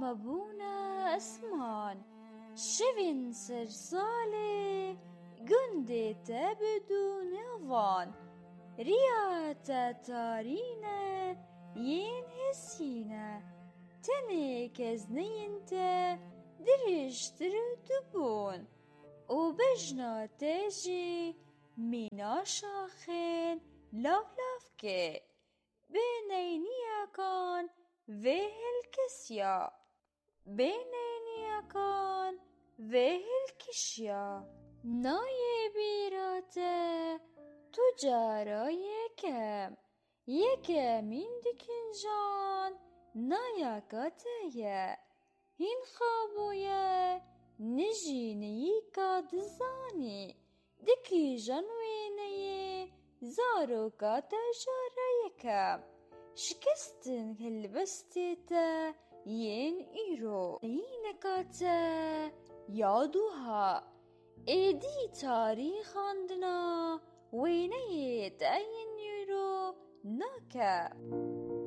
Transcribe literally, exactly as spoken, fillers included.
مبونا اسمان شوین سرساله گنده تبدو نوان رياتا تارينا ين هسينا تنك ازنينتا درشتر دبون وبجنا تاجي مينا شاخن لاف لاف كي بينينيا كان وهل كسيا بينينيا كان وهل كشيا ناي بيراتا تجارا یکم یکمین دکنجان نایکاتیه هین خوابویه نجینی که دزانی دکی جنوینه زارو که تجارا یکم شکستن هلبستیتا ین ایرو اینکاتا یادوها ایدی تاریخ اندنا وينيت أين يرو ناكا